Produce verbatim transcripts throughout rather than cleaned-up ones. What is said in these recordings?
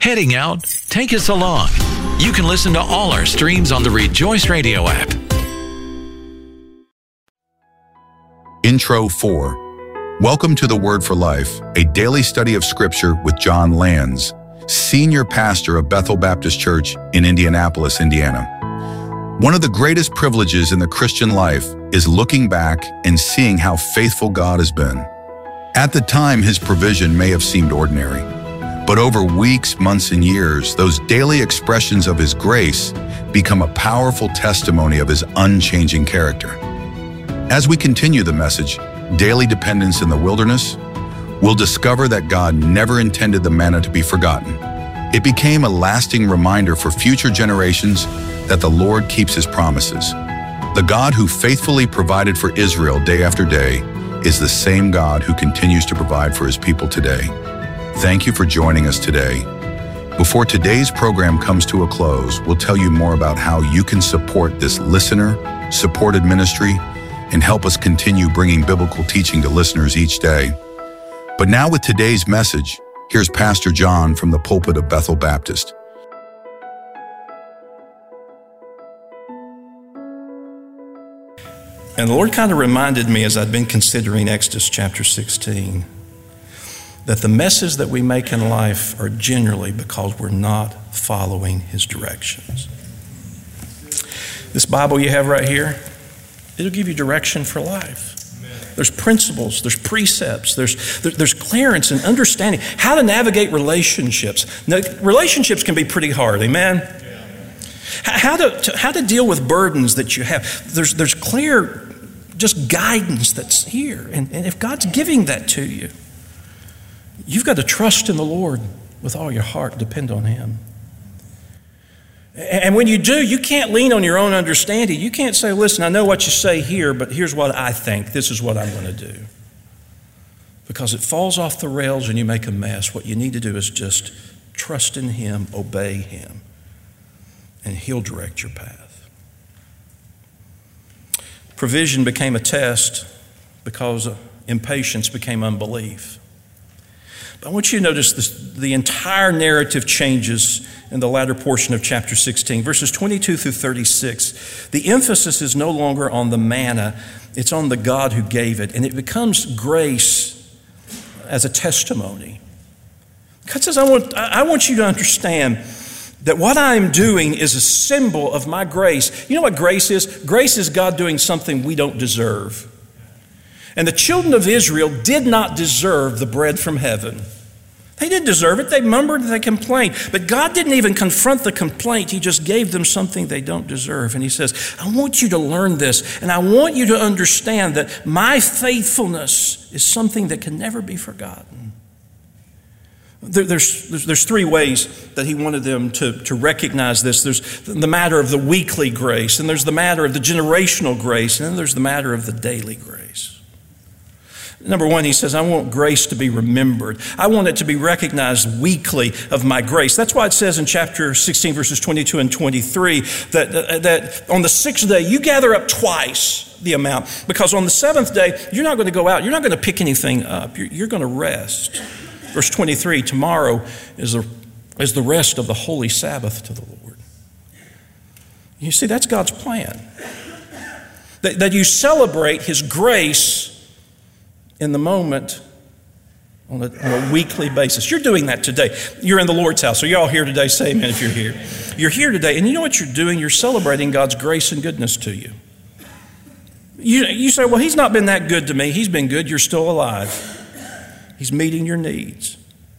Heading out? Take us along. You can listen to all our streams on the Rejoice Radio app. Intro four. Welcome to the Word for Life, a daily study of Scripture with John Lanz, Senior Pastor of Bethel Baptist Church in Indianapolis, Indiana. One of the greatest privileges in the Christian life is looking back and seeing how faithful God has been. At the time, His provision may have seemed ordinary, but over weeks, months, and years, those daily expressions of His grace become a powerful testimony of His unchanging character. As we continue the message, Daily Dependence in the Wilderness, we'll discover that God never intended the manna to be forgotten. It became a lasting reminder for future generations that the Lord keeps His promises. The God who faithfully provided for Israel day after day is the same God who continues to provide for His people today. Thank you for joining us today. Before today's program comes to a close, we'll tell you more about how you can support this listener-supported ministry and help us continue bringing biblical teaching to listeners each day. But now with today's message, here's Pastor John from the pulpit of Bethel Baptist. And the Lord kind of reminded me as I'd been considering Exodus chapter sixteen, that the messes that we make in life are generally because we're not following His directions. This Bible you have right here, it'll give you direction for life. Amen. There's principles, there's precepts, there's there, there's clearance and understanding how to navigate relationships. Now, relationships can be pretty hard, amen? Yeah. How to, to how to deal with burdens that you have. There's there's clear just guidance that's here. And, and if God's giving that to you, you've got to trust in the Lord with all your heart, depend on Him. And when you do, you can't lean on your own understanding. You can't say, listen, I know what you say here, but here's what I think. This is what I'm going to do. Because it falls off the rails and you make a mess. What you need to do is just trust in Him, obey Him, and He'll direct your path. Provision became a test because impatience became unbelief. I want you to notice this, the entire narrative changes in the latter portion of chapter sixteen, verses twenty-two through thirty-six. The emphasis is no longer on the manna, it's on the God who gave it, and it becomes grace as a testimony. God says, I want, I want you to understand that what I'm doing is a symbol of my grace. You know what grace is? Grace is God doing something we don't deserve. And the children of Israel did not deserve the bread from heaven. They didn't deserve it. They murmured, they complained. But God didn't even confront the complaint. He just gave them something they don't deserve. And He says, I want you to learn this. And I want you to understand that my faithfulness is something that can never be forgotten. There, there's, there's, there's three ways that He wanted them to, to recognize this. There's the matter of the weekly grace, and there's the matter of the generational grace, and then there's the matter of the daily grace. Number one, He says, I want grace to be remembered. I want it to be recognized weekly of my grace. That's why it says in chapter sixteen, verses twenty-two and twenty-three, that, uh, that on the sixth day, you gather up twice the amount. Because on the seventh day, you're not going to go out. You're not going to pick anything up. You're, you're going to rest. Verse twenty-three, tomorrow is the, is the rest of the holy Sabbath to the Lord. You see, that's God's plan. That, that you celebrate His grace in the moment on a, on a weekly basis. You're doing that today. You're in the Lord's house. So you're all here today. Say amen if you're here. You're here today. And you know what you're doing? You're celebrating God's grace and goodness to you. You, you say, well, He's not been that good to me. He's been good. You're still alive. He's meeting your needs.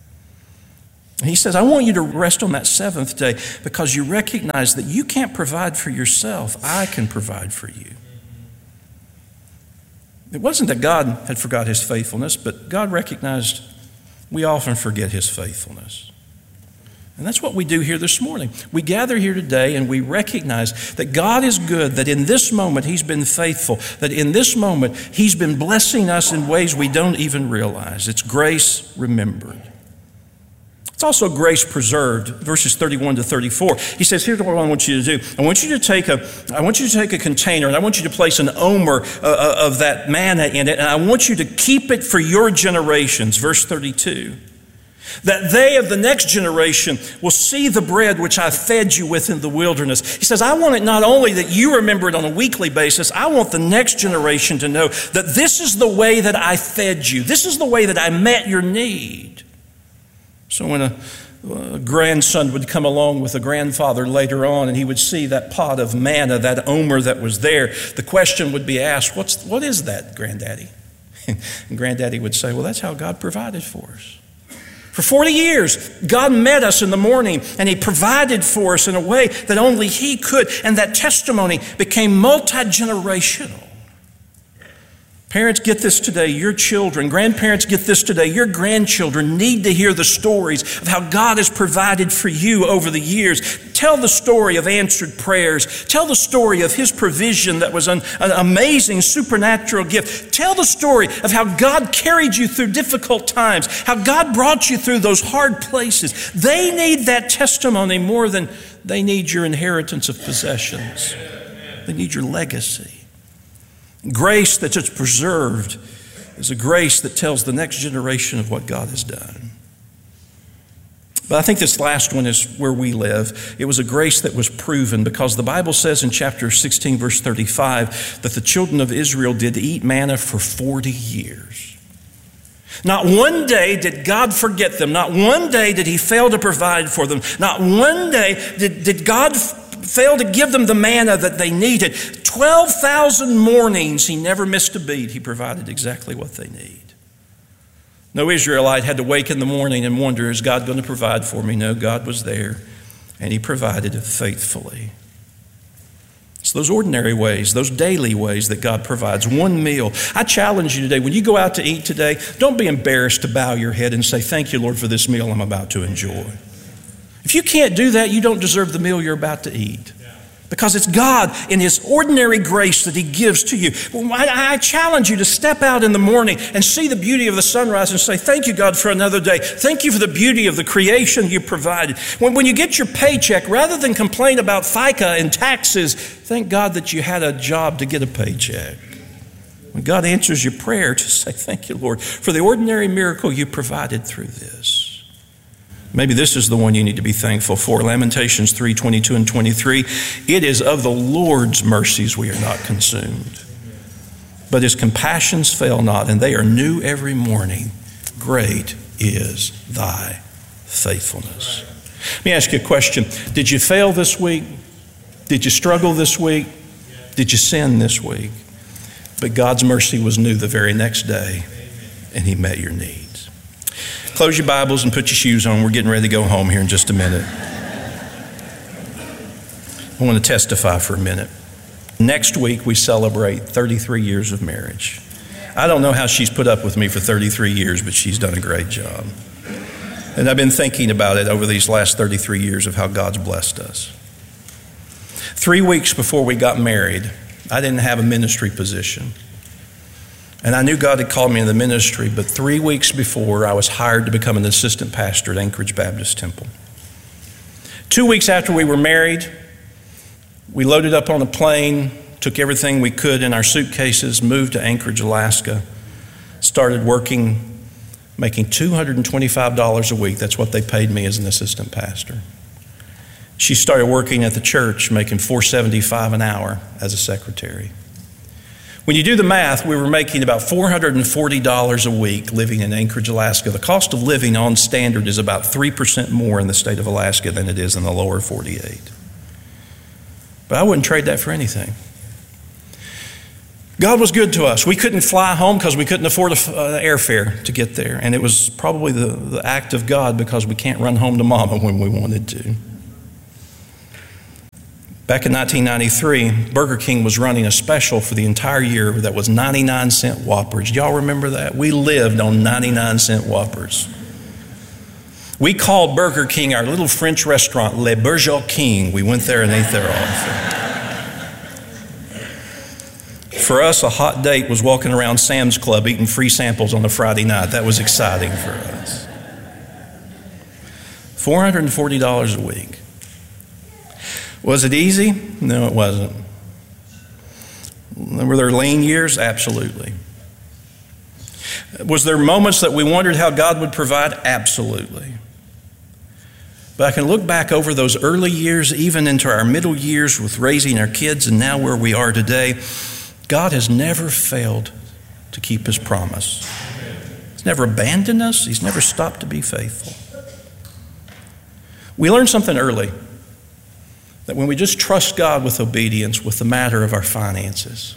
He says, I want you to rest on that seventh day because you recognize that you can't provide for yourself. I can provide for you. It wasn't that God had forgot His faithfulness, but God recognized we often forget His faithfulness. And that's what we do here this morning. We gather here today and we recognize that God is good, that in this moment He's been faithful, that in this moment He's been blessing us in ways we don't even realize. It's grace remembered. It's also grace preserved, verses thirty-one to thirty-four. He says, here's what I want you to do. I want you to take a, I want you to take a container and I want you to place an omer uh, of that manna in it, and I want you to keep it for your generations, verse thirty-two. That they of the next generation will see the bread which I fed you with in the wilderness. He says, I want it not only that you remember it on a weekly basis, I want the next generation to know that this is the way that I fed you. This is the way that I met your need. So when a, a grandson would come along with a grandfather later on and he would see that pot of manna, that omer that was there, the question would be asked, What's, what is that, Granddaddy? And Granddaddy would say, well, that's how God provided for us. For forty years, God met us in the morning and He provided for us in a way that only He could. And that testimony became multi-generational. Parents, get this today. Your children, grandparents, get this today. Your grandchildren need to hear the stories of how God has provided for you over the years. Tell the story of answered prayers. Tell the story of His provision that was an, an amazing supernatural gift. Tell the story of how God carried you through difficult times, how God brought you through those hard places. They need that testimony more than they need your inheritance of possessions. They need your legacy. Grace that is preserved is a grace that tells the next generation of what God has done. But I think this last one is where we live. It was a grace that was proven because the Bible says in chapter sixteen, verse thirty-five, that the children of Israel did eat manna for forty years. Not one day did God forget them. Not one day did He fail to provide for them. Not one day did, did God fail to give them the manna that they needed. twelve thousand mornings, He never missed a beat. He provided exactly what they need. No Israelite had to wake in the morning and wonder, is God going to provide for me? No, God was there, and He provided faithfully. It's those ordinary ways, those daily ways that God provides. One meal. I challenge you today, when you go out to eat today, don't be embarrassed to bow your head and say, thank you, Lord, for this meal I'm about to enjoy. If you can't do that, you don't deserve the meal you're about to eat. Because it's God in His ordinary grace that He gives to you. I, I challenge you to step out in the morning and see the beauty of the sunrise and say, thank you, God, for another day. Thank you for the beauty of the creation you provided. When, when you get your paycheck, rather than complain about FICA and taxes, thank God that you had a job to get a paycheck. When God answers your prayer, just say, thank you, Lord, for the ordinary miracle you provided through this. Maybe this is the one you need to be thankful for. Lamentations three, twenty-two and twenty-three. It is of the Lord's mercies we are not consumed, but His compassions fail not, and they are new every morning. Great is thy faithfulness. Let me ask you a question. Did you fail this week? Did you struggle this week? Did you sin this week? But God's mercy was new the very next day, and He met your needs. Close your Bibles and put your shoes on. We're getting ready to go home here in just a minute. I want to testify for a minute. Next week, we celebrate thirty-three years of marriage. I don't know how she's put up with me for thirty-three years, but she's done a great job. And I've been thinking about it over these last thirty-three years of how God's blessed us. Three weeks before we got married, I didn't have a ministry position. And I knew God had called me into the ministry, but three weeks before, I was hired to become an assistant pastor at Anchorage Baptist Temple. Two weeks after we were married, we loaded up on a plane, took everything we could in our suitcases, moved to Anchorage, Alaska, started working, making two hundred twenty-five dollars a week. That's what they paid me as an assistant pastor. She started working at the church, making four dollars and seventy-five cents an hour as a secretary. When you do the math, we were making about four hundred forty dollars a week living in Anchorage, Alaska. The cost of living on standard is about three percent more in the state of Alaska than it is in the lower forty-eight. But I wouldn't trade that for anything. God was good to us. We couldn't fly home because we couldn't afford an uh, airfare to get there. And it was probably the, the act of God because we can't run home to Mama when we wanted to. Back in nineteen ninety-three, Burger King was running a special for the entire year that was ninety-nine cent Whoppers. Y'all remember that? We lived on ninety-nine cent Whoppers. We called Burger King our little French restaurant, Le Burger King. We went there and ate there often. For us, a hot date was walking around Sam's Club eating free samples on a Friday night. That was exciting for us. four hundred forty dollars a week. Was it easy? No, it wasn't. Were there lean years? Absolutely. Was there moments that we wondered how God would provide? Absolutely. But I can look back over those early years, even into our middle years with raising our kids, and now where we are today. God has never failed to keep his promise. He's never abandoned us. He's never stopped to be faithful. We learned something early, that when we just trust God with obedience with the matter of our finances,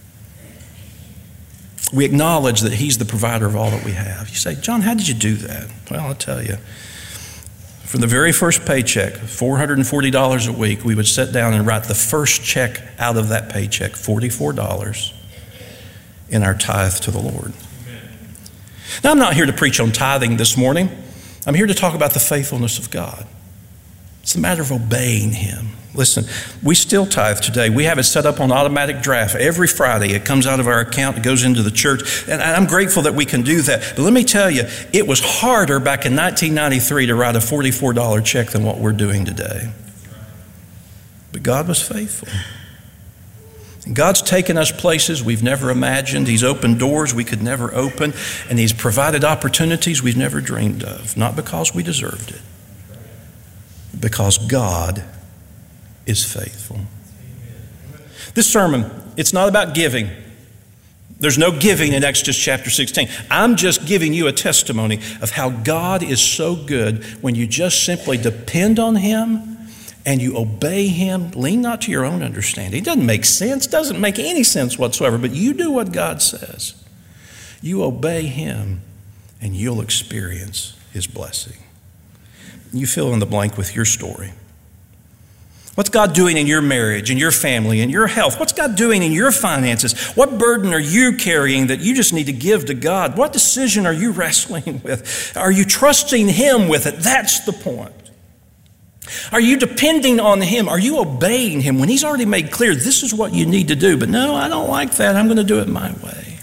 we acknowledge that he's the provider of all that we have. You say, John, how did you do that? Well, I'll tell you. From the very first paycheck, four hundred forty dollars a week, we would sit down and write the first check out of that paycheck, forty-four dollars, in our tithe to the Lord. Now, I'm not here to preach on tithing this morning. I'm here to talk about the faithfulness of God. It's a matter of obeying him. Listen, we still tithe today. We have it set up on automatic draft. Every Friday it comes out of our account, it goes into the church, and I'm grateful that we can do that. But let me tell you, it was harder back in nineteen ninety-three to write a forty-four dollars check than what we're doing today. But God was faithful. And God's taken us places we've never imagined. He's opened doors we could never open, and he's provided opportunities we've never dreamed of, not because we deserved it, but because God is faithful. This sermon, it's not about giving. There's no giving in Exodus chapter sixteen. I'm just giving you a testimony of how God is so good when you just simply depend on him and you obey him. Lean not to your own understanding. It doesn't make sense, doesn't make any sense whatsoever, but you do what God says. You obey him and you'll experience his blessing. You fill in the blank with your story. What's God doing in your marriage, in your family, in your health? What's God doing in your finances? What burden are you carrying that you just need to give to God? What decision are you wrestling with? Are you trusting him with it? That's the point. Are you depending on him? Are you obeying him when he's already made clear this is what you need to do? But no, I don't like that. I'm going to do it my way.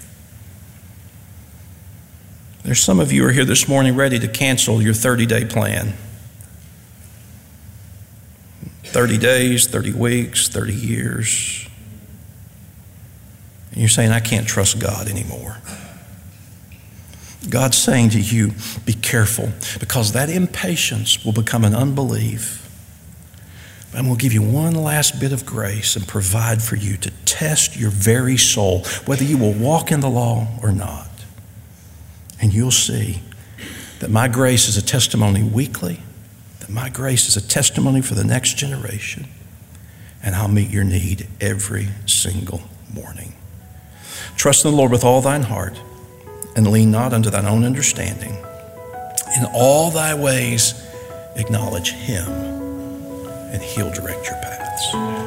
There's some of you who are here this morning ready to cancel your thirty-day plan. thirty days, thirty weeks, thirty years. And you're saying, I can't trust God anymore. God's saying to you, be careful, because that impatience will become an unbelief. And we'll give you one last bit of grace and provide for you to test your very soul, whether you will walk in the law or not. And you'll see that my grace is a testimony weekly, that my grace is a testimony for the next generation, and I'll meet your need every single morning. Trust in the Lord with all thine heart, and lean not unto thine own understanding. In all thy ways acknowledge him, and he'll direct your paths.